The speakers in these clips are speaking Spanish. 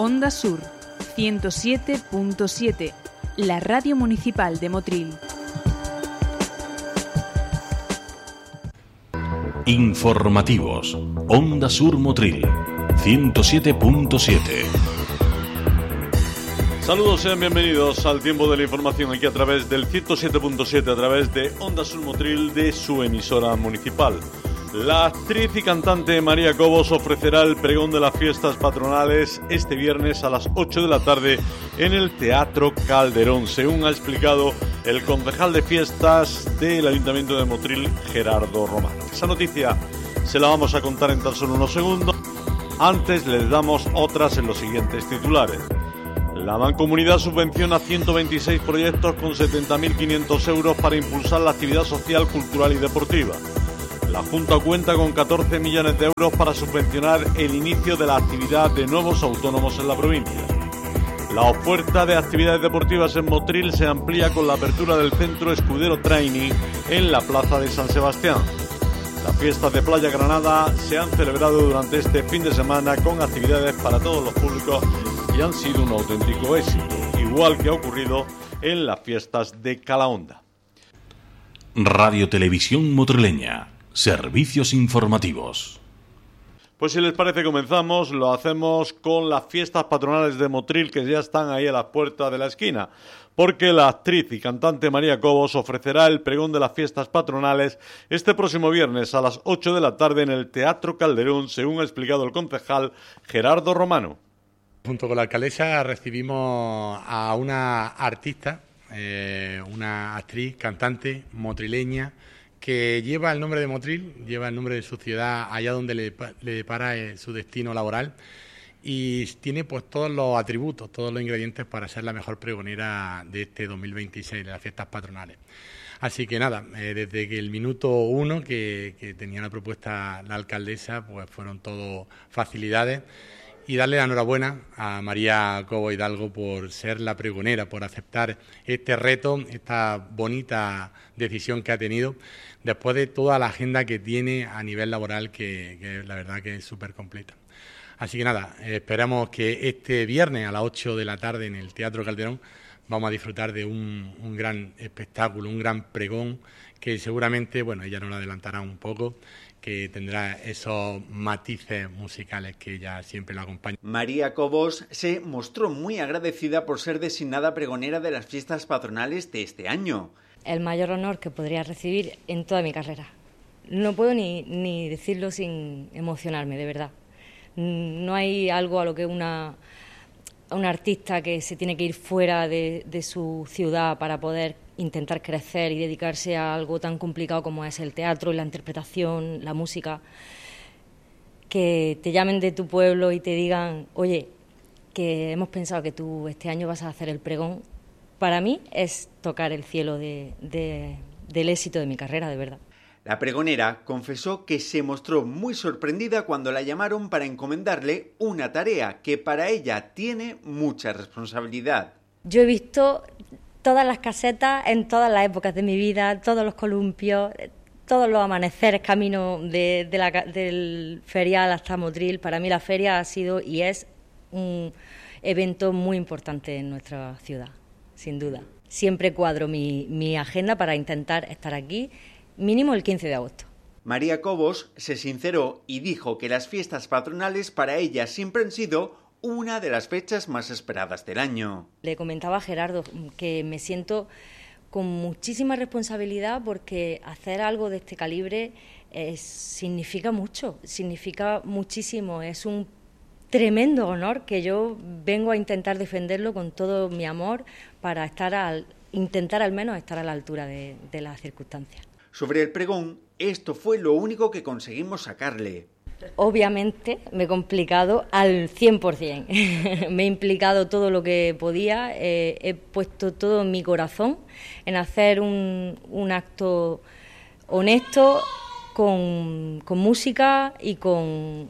Onda Sur 107.7, la radio municipal de Motril. Informativos. Onda Sur Motril 107.7. Saludos, sean bienvenidos al tiempo de la información aquí a través del 107.7, a través de Onda Sur Motril, de su emisora municipal. La actriz y cantante María Cobos ofrecerá el pregón de las fiestas patronales este viernes a las 8 de la tarde en el Teatro Calderón, según ha explicado el concejal de fiestas del Ayuntamiento de Motril, Gerardo Romano. Esa noticia se la vamos a contar en tan solo unos segundos. Antes les damos otras en los siguientes titulares. La Mancomunidad subvenciona 126 proyectos con 70.500 euros para impulsar la actividad social, cultural y deportiva. La Junta cuenta con 14 millones de euros para subvencionar el inicio de la actividad de nuevos autónomos en la provincia. La oferta de actividades deportivas en Motril se amplía con la apertura del Centro Escudero Training en la Plaza de San Sebastián. Las fiestas de Playa Granada se han celebrado durante este fin de semana con actividades para todos los públicos y han sido un auténtico éxito, igual que ha ocurrido en las fiestas de Calahonda. Radio Televisión Motrileña. Servicios informativos. Pues si les parece comenzamos, lo hacemos con las fiestas patronales de Motril, que ya están ahí a la puerta de la esquina, porque la actriz y cantante María Cobos ofrecerá el pregón de las fiestas patronales este próximo viernes a las 8 de la tarde en el Teatro Calderón, según ha explicado el concejal Gerardo Romano. Junto con la alcaldesa recibimos a una artista, una actriz, cantante motrileña, que lleva el nombre de Motril, lleva el nombre de su ciudad allá donde le depara su destino laboral, y tiene pues todos los atributos, todos los ingredientes para ser la mejor pregonera de este 2026, de las fiestas patronales. Así que nada, desde que el minuto 1 que tenía la propuesta la alcaldesa, pues fueron todo facilidades. Y darle la enhorabuena a María Cobos Hidalgo por ser la pregonera, por aceptar este reto, esta bonita decisión que ha tenido, después de toda la agenda que tiene a nivel laboral, que la verdad que es súper completa. Así que nada, esperamos que este viernes a las 8 de la tarde en el Teatro Calderón vamos a disfrutar de un gran espectáculo, un gran pregón, que seguramente, bueno, ella nos lo adelantará un poco, que tendrá esos matices musicales que ella siempre la acompañan. María Cobos se mostró muy agradecida por ser designada pregonera de las fiestas patronales de este año. El mayor honor que podría recibir en toda mi carrera. No puedo ni decirlo sin emocionarme, de verdad. No hay algo a lo que una artista que se tiene que ir fuera de su ciudad para poder intentar crecer y dedicarse a algo tan complicado como es el teatro, la interpretación, la música, que te llamen de tu pueblo y te digan, oye, que hemos pensado que tú este año vas a hacer el pregón, para mí es tocar el cielo del éxito de mi carrera, de verdad. La pregonera confesó que se mostró muy sorprendida cuando la llamaron para encomendarle una tarea que para ella tiene mucha responsabilidad. Yo he visto todas las casetas en todas las épocas de mi vida, todos los columpios, todos los amaneceres camino del ferial hasta Motril. Para mí la feria ha sido y es un evento muy importante en nuestra ciudad, sin duda. Siempre cuadro mi agenda para intentar estar aquí mínimo el 15 de agosto. María Cobos se sinceró y dijo que las fiestas patronales para ella siempre han sido una de las fechas más esperadas del año. Le comentaba a Gerardo que me siento con muchísima responsabilidad porque hacer algo de este calibre significa mucho, significa muchísimo, es un tremendo honor que yo vengo a intentar defenderlo con todo mi amor para intentar al menos estar a la altura de las circunstancias. Sobre el pregón, esto fue lo único que conseguimos sacarle. Obviamente me he complicado al 100%, me he implicado todo lo que podía, he puesto todo mi corazón en hacer un acto honesto, con música y con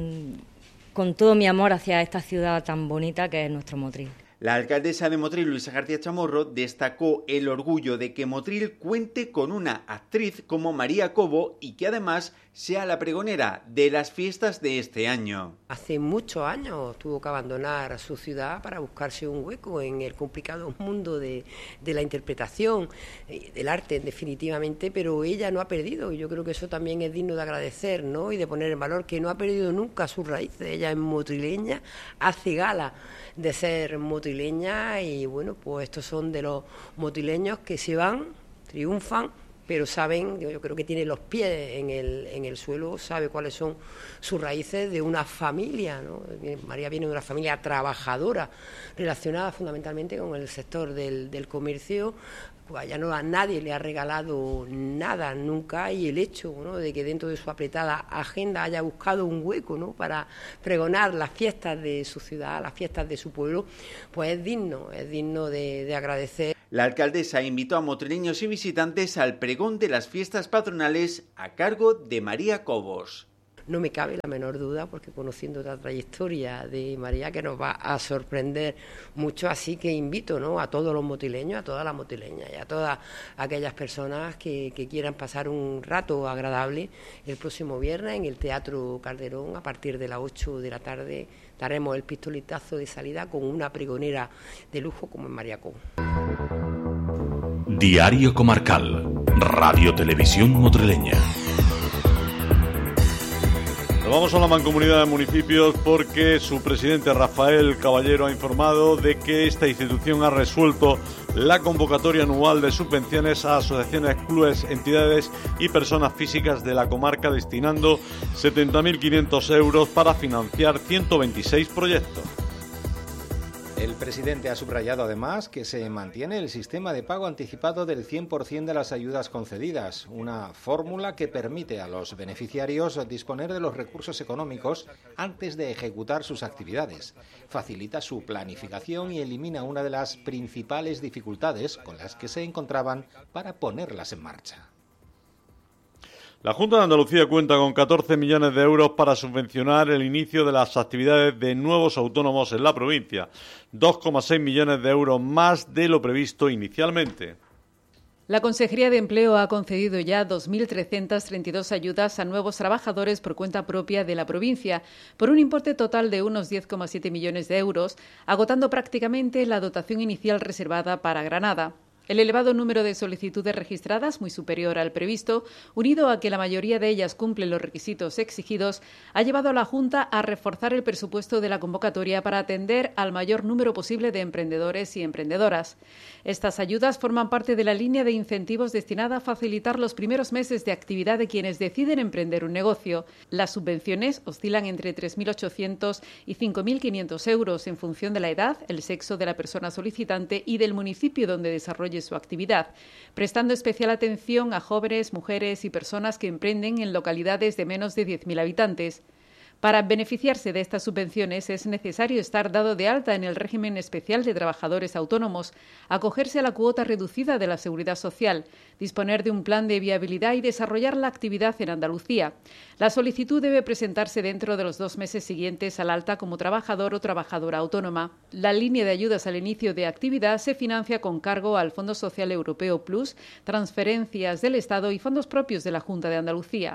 todo mi amor hacia esta ciudad tan bonita que es nuestro Motril. La alcaldesa de Motril, Luisa García Chamorro, destacó el orgullo de que Motril cuente con una actriz como María Cobos y que además sea la pregonera de las fiestas de este año. Hace muchos años tuvo que abandonar su ciudad para buscarse un hueco en el complicado mundo de la interpretación, del arte definitivamente, pero ella no ha perdido, y yo creo que eso también es digno de agradecer, ¿no? Y de poner en valor que no ha perdido nunca sus raíces. Ella es motrileña, hace gala de ser motrileña, y bueno, pues estos son de los motrileños que se van, triunfan, pero saben, yo creo que tiene los pies en el suelo, sabe cuáles son sus raíces de una familia, ¿no? María viene de una familia trabajadora, relacionada fundamentalmente con el sector del comercio. Ya no, a nadie le ha regalado nada nunca, y el hecho, ¿no?, de que dentro de su apretada agenda haya buscado un hueco, ¿no?, para pregonar las fiestas de su ciudad, las fiestas de su pueblo, pues es digno de agradecer. La alcaldesa invitó a motrileños y visitantes al pregón de las fiestas patronales a cargo de María Cobos. No me cabe la menor duda, porque conociendo la trayectoria de María, que nos va a sorprender mucho, así que invito, ¿no?, a todos los motrileños, a todas las motrileñas y a todas aquellas personas que quieran pasar un rato agradable el próximo viernes en el Teatro Calderón. A partir de las 8 de la tarde daremos el pistoletazo de salida con una pregonera de lujo como es María Cobos. Diario Comarcal, Radio Televisión Motrileña. Vamos a la Mancomunidad de Municipios porque su presidente Rafael Caballero ha informado de que esta institución ha resuelto la convocatoria anual de subvenciones a asociaciones, clubes, entidades y personas físicas de la comarca, destinando 70.500 euros para financiar 126 proyectos. El presidente ha subrayado además que se mantiene el sistema de pago anticipado del 100% de las ayudas concedidas, una fórmula que permite a los beneficiarios disponer de los recursos económicos antes de ejecutar sus actividades, facilita su planificación y elimina una de las principales dificultades con las que se encontraban para ponerlas en marcha. La Junta de Andalucía cuenta con 14 millones de euros para subvencionar el inicio de las actividades de nuevos autónomos en la provincia, 2,6 millones de euros más de lo previsto inicialmente. La Consejería de Empleo ha concedido ya 2.332 ayudas a nuevos trabajadores por cuenta propia de la provincia, por un importe total de unos 10,7 millones de euros, agotando prácticamente la dotación inicial reservada para Granada. El elevado número de solicitudes registradas, muy superior al previsto, unido a que la mayoría de ellas cumplen los requisitos exigidos, ha llevado a la Junta a reforzar el presupuesto de la convocatoria para atender al mayor número posible de emprendedores y emprendedoras. Estas ayudas forman parte de la línea de incentivos destinada a facilitar los primeros meses de actividad de quienes deciden emprender un negocio. Las subvenciones oscilan entre 3.800 y 5.500 euros en función de la edad, el sexo de la persona solicitante y del municipio donde desarrolle su actividad, prestando especial atención a jóvenes, mujeres y personas que emprenden en localidades de menos de 10.000 habitantes. Para beneficiarse de estas subvenciones es necesario estar dado de alta en el régimen especial de trabajadores autónomos, acogerse a la cuota reducida de la Seguridad Social, disponer de un plan de viabilidad y desarrollar la actividad en Andalucía. La solicitud debe presentarse dentro de los 2 meses siguientes al alta como trabajador o trabajadora autónoma. La línea de ayudas al inicio de actividad se financia con cargo al Fondo Social Europeo Plus, transferencias del Estado y fondos propios de la Junta de Andalucía.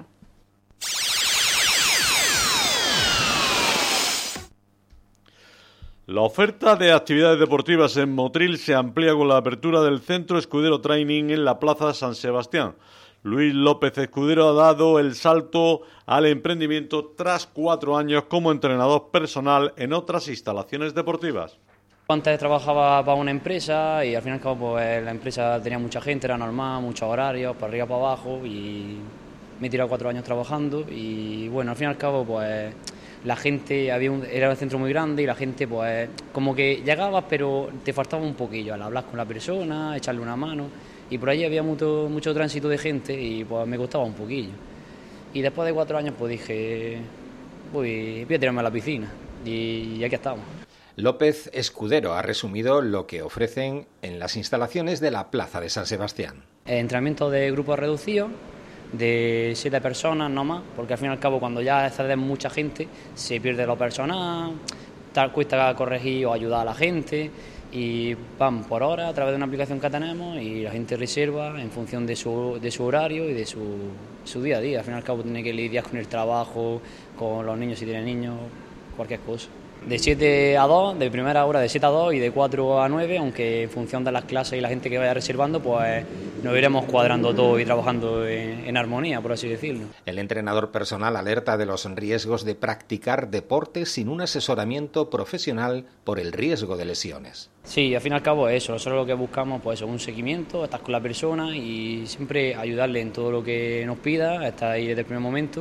La oferta de actividades deportivas en Motril se amplía con la apertura del Centro Escudero Training en la Plaza San Sebastián. Luis López Escudero ha dado el salto al emprendimiento tras 4 años como entrenador personal en otras instalaciones deportivas. Antes trabajaba para una empresa y al final pues, la empresa tenía mucha gente, era normal, muchos horarios, para arriba, para abajo, y me he tirado 4 años trabajando y bueno, al fin y al cabo pues la gente, era un centro muy grande y la gente pues como que llegabas pero te faltaba un poquillo al hablar con la persona, echarle una mano, y por allí había mucho tránsito de gente y pues me costaba un poquillo. Y después de 4 años pues dije, voy a tirarme a la piscina y aquí estamos. López Escudero ha resumido lo que ofrecen en las instalaciones de la Plaza de San Sebastián. Entrenamiento de grupos reducidos, de 7 personas no más, porque al fin y al cabo cuando ya exceden mucha gente se pierde lo personal, cuesta corregir o ayudar a la gente, y van por hora a través de una aplicación que tenemos y la gente reserva en función de su horario y de su día a día. Al fin y al cabo tiene que lidiar con el trabajo, con los niños si tienen niños, cualquier cosa. De 7 a 2, de primera hora de 7 a 2 y de 4 a 9, aunque en función de las clases y la gente que vaya reservando, pues nos iremos cuadrando todo y trabajando en armonía, por así decirlo. El entrenador personal alerta de los riesgos de practicar deporte sin un asesoramiento profesional por el riesgo de lesiones. Sí, al fin y al cabo es eso, nosotros lo que buscamos pues es un seguimiento, estar con la persona y siempre ayudarle en todo lo que nos pida, estar ahí desde el primer momento.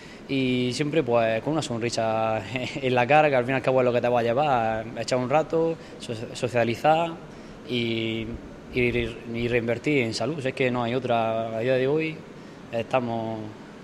Y siempre pues con una sonrisa en la cara, que al fin y al cabo es lo que te va a llevar, echar un rato, socializar y reinvertir en salud. Es que no hay otra, a día de hoy estamos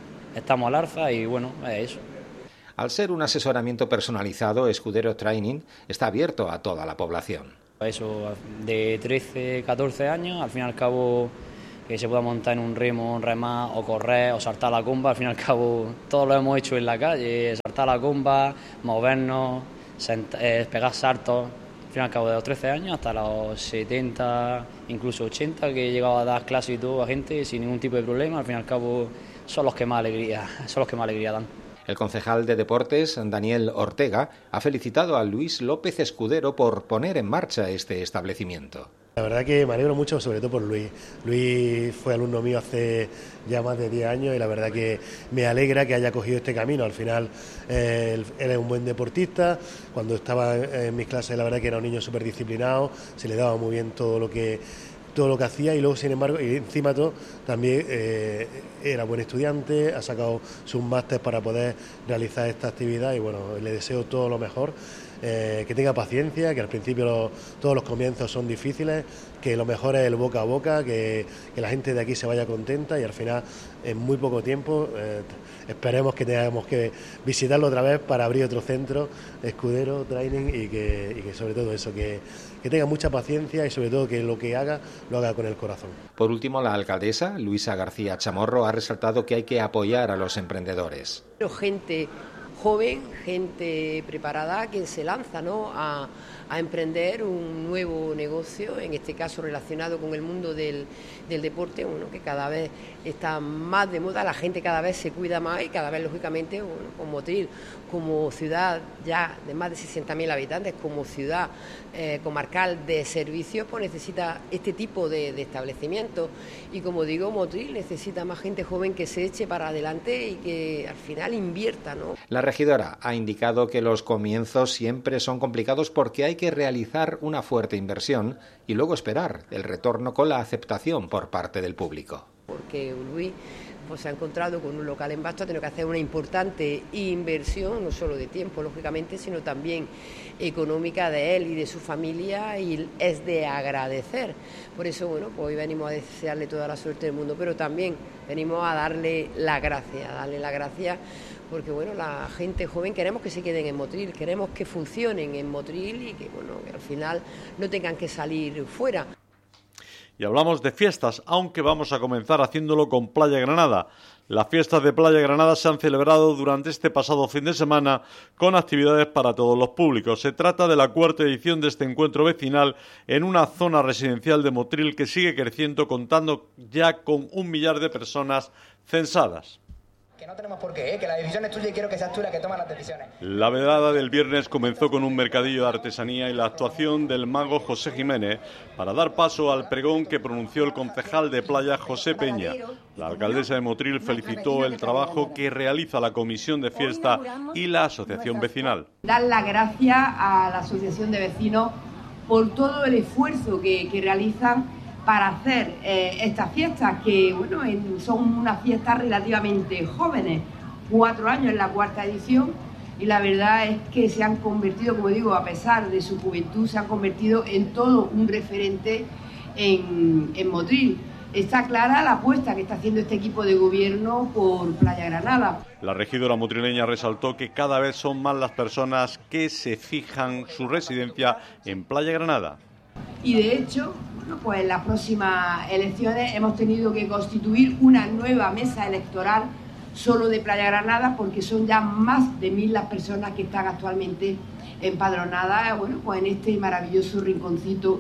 al alza y bueno, es eso. Al ser un asesoramiento personalizado, Escudero Training está abierto a toda la población. Eso, de 13, 14 años, al fin y al cabo, que se pueda montar en un remo, remar o correr o saltar la comba, al fin y al cabo todo lo hemos hecho en la calle, saltar la comba, movernos, pegar saltos, al fin y al cabo de los 13 años hasta los 70, incluso 80, que he llegado a dar clases y todo a gente sin ningún tipo de problema, al fin y al cabo son los que más alegría dan. El concejal de Deportes, Daniel Ortega, ha felicitado a Luis López Escudero por poner en marcha este establecimiento. La verdad que me alegro mucho, sobre todo por Luis. Luis fue alumno mío hace ya más de 10 años y la verdad que me alegra que haya cogido este camino. Al final él es un buen deportista. Cuando estaba en mis clases la verdad que era un niño súper disciplinado, se le daba muy bien todo lo que hacía y luego sin embargo y encima todo también era buen estudiante, ha sacado sus máster para poder realizar esta actividad y bueno, le deseo todo lo mejor. Que tenga paciencia, que al principio todos los comienzos son difíciles, que lo mejor es el boca a boca, que la gente de aquí se vaya contenta y al final en muy poco tiempo esperemos que tengamos que visitarlo otra vez para abrir otro centro, Escudero Training y que sobre todo eso, que tenga mucha paciencia y sobre todo que lo que haga, lo haga con el corazón. Por último, la alcaldesa, Luisa García Chamorro, ha resaltado que hay que apoyar a los emprendedores. Gente joven, gente preparada, quien se lanza, ¿no?, a emprender un nuevo negocio, en este caso relacionado con el mundo del deporte, bueno, que cada vez está más de moda, la gente cada vez se cuida más y cada vez, lógicamente, bueno, con Motril, como ciudad ya de más de 60.000 habitantes, como ciudad comarcal de servicios, pues necesita este tipo de establecimientos y, como digo, Motril necesita más gente joven que se eche para adelante y que al final invierta, ¿no? La regidora ha indicado que los comienzos siempre son complicados porque hay que realizar una fuerte inversión y luego esperar el retorno con la aceptación por parte del público. Porque Luis pues se ha encontrado con un local en Basto, ha tenido que hacer una importante inversión, no solo de tiempo, lógicamente, sino también económica de él y de su familia, y es de agradecer. Por eso, bueno, pues hoy venimos a desearle toda la suerte del mundo, pero también venimos a darle la gracia, porque bueno, la gente joven queremos que se queden en Motril, queremos que funcionen en Motril y que bueno, que al final no tengan que salir fuera. Y hablamos de fiestas, aunque vamos a comenzar haciéndolo con Playa Granada. Las fiestas de Playa Granada se han celebrado durante este pasado fin de semana con actividades para todos los públicos. Se trata de la cuarta edición de este encuentro vecinal en una zona residencial de Motril que sigue creciendo, contando ya con 1 millar de personas censadas. Que no tenemos por qué, que la decisión es tuya y quiero que seas tú la que toma las decisiones. La velada del viernes comenzó con un mercadillo de artesanía y la actuación del mago José Jiménez para dar paso al pregón que pronunció el concejal de Playa, José Peña. La alcaldesa de Motril felicitó el trabajo que realiza la comisión de fiesta y la asociación vecinal. Dar las gracias a la asociación de vecinos por todo el esfuerzo que realizan para hacer estas fiestas, que bueno, son unas fiestas relativamente jóvenes, 4 años en la cuarta edición, y la verdad es que se han convertido, como digo, a pesar de su juventud, se han convertido en todo un referente en Motril. Está clara la apuesta que está haciendo este equipo de gobierno por Playa Granada. La regidora motrileña resaltó que cada vez son más las personas que se fijan su residencia en Playa Granada. Y de hecho, bueno, pues en las próximas elecciones hemos tenido que constituir una nueva mesa electoral solo de Playa Granada, porque son ya más de 1.000 las personas que están actualmente empadronadas, bueno, pues en este maravilloso rinconcito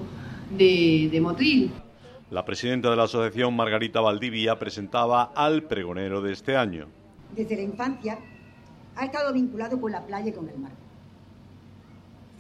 de Motril. La presidenta de la asociación, Margarita Valdivia, presentaba al pregonero de este año. Desde la infancia ha estado vinculado con la playa y con el mar.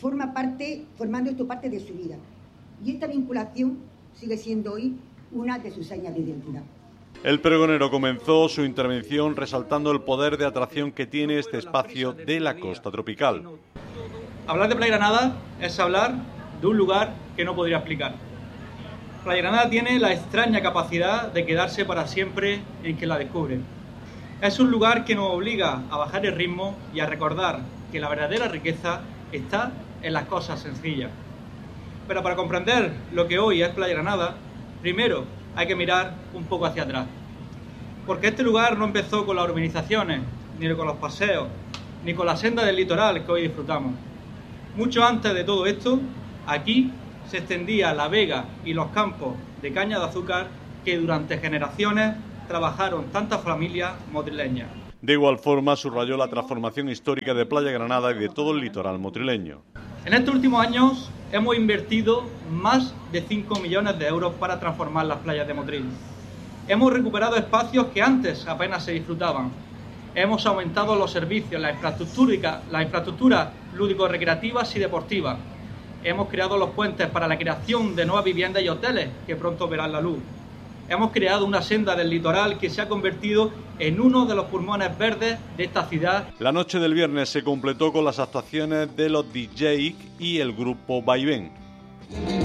formando esto parte de su vida. Y esta vinculación sigue siendo hoy una de sus señas de identidad. El pregonero comenzó su intervención resaltando el poder de atracción que tiene este espacio de la costa tropical. Hablar de Playa Granada es hablar de un lugar que no podría explicar. Playa Granada tiene la extraña capacidad de quedarse para siempre en quien la descubre. Es un lugar que nos obliga a bajar el ritmo y a recordar que la verdadera riqueza está en las cosas sencillas. Pero para comprender lo que hoy es Playa Granada, primero hay que mirar un poco hacia atrás. Porque este lugar no empezó con las urbanizaciones, ni con los paseos, ni con la senda del litoral que hoy disfrutamos. Mucho antes de todo esto, aquí se extendía la vega y los campos de caña de azúcar que durante generaciones trabajaron tantas familias motrileñas. De igual forma, subrayó la transformación histórica de Playa Granada y de todo el litoral motrileño. En estos últimos años hemos invertido más de 5 millones de euros para transformar las playas de Motril. Hemos recuperado espacios que antes apenas se disfrutaban. Hemos aumentado los servicios, las infraestructuras lúdico-recreativas y deportivas. Hemos creado los puentes para la creación de nuevas viviendas y hoteles que pronto verán la luz. Hemos creado una senda del litoral que se ha convertido en uno de los pulmones verdes de esta ciudad. La noche del viernes se completó con las actuaciones de los DJs y el grupo Vaivén.